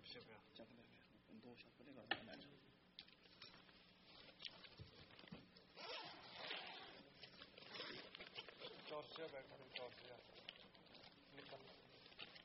是不是？ 讲不了，很多小朋友很难受。 चौसिया बैठा चौसिया निकल